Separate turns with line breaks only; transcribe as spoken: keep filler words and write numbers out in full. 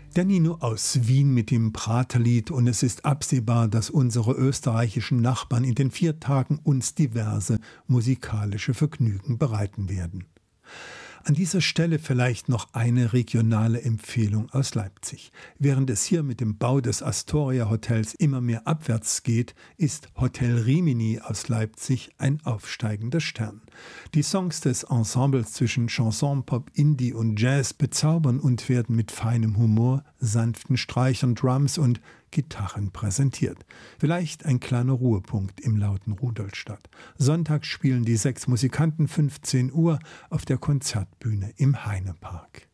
Der Nino aus Wien mit dem Praterlied, und es ist absehbar, dass unsere österreichischen Nachbarn in den vier Tagen uns diverse musikalische Vergnügen bereiten werden. An dieser Stelle vielleicht noch eine regionale Empfehlung aus Leipzig. Während es hier mit dem Bau des Astoria Hotels immer mehr abwärts geht, ist Hotel Rimini aus Leipzig ein aufsteigender Stern. Die Songs des Ensembles zwischen Chanson, Pop, Indie und Jazz bezaubern und werden mit feinem Humor, sanften Streichern, Drums und Gitarren präsentiert. Vielleicht ein kleiner Ruhepunkt im lauten Rudolstadt. Sonntag spielen die sechs Musikanten fünfzehn Uhr auf der Konzertbühne im Heinepark.